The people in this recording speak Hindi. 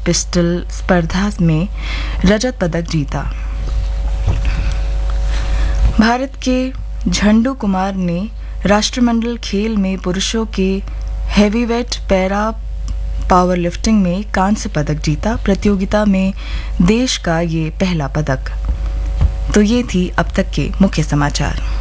पिस्टल स्पर्धा में रजत पदक जीता। भारत के झंडू कुमार ने राष्ट्रमंडल खेल में पुरुषों के हेवीवेट पैरा पावर लिफ्टिंग में कांस्य पदक जीता। प्रतियोगिता में देश का ये पहला पदक। तो ये थी अब तक के मुख्य समाचार।